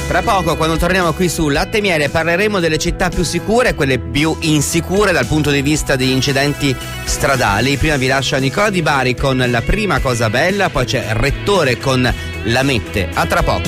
Tra poco, quando torniamo qui su Latte Miele, parleremo delle città più sicure e quelle più insicure dal punto di vista degli incidenti stradali. Prima vi lascia Nicola Di Bari con La prima cosa bella, poi c'è Rettore con La Mette. A tra poco.